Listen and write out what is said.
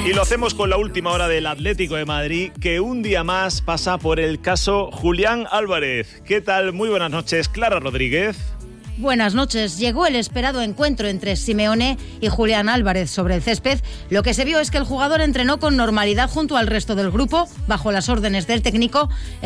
Y lo hacemos con la última hora del Atlético de Madrid, que un día más pasa por el caso Julián Álvarez. ¿Qué tal? Muy buenas noches, Clara Rodríguez. Buenas noches. Llegó el esperado encuentro entre Simeone y Julián Álvarez sobre el césped. Lo que se vio es que el jugador entrenó con normalidad junto al resto del grupo, bajo las órdenes del técnico.